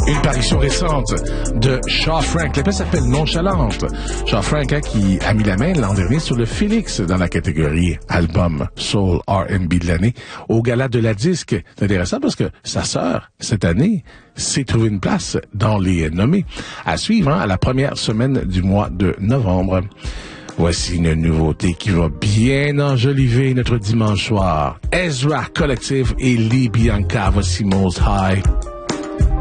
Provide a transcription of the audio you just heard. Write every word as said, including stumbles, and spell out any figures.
Une parution récente de Shaw Frank. La pièce s'appelle Nonchalante. Shaw Frank hein, qui a mis la main l'an dernier sur le Félix dans la catégorie album Soul R and B de l'année au gala de la disque. C'est intéressant parce que sa sœur, cette année, s'est trouvé une place dans les nommés. À suivre hein, à la première semaine du mois de novembre. Voici une nouveauté qui va bien enjoliver notre dimanche soir. Ezra Collective et Lee Bianca, voici Most High.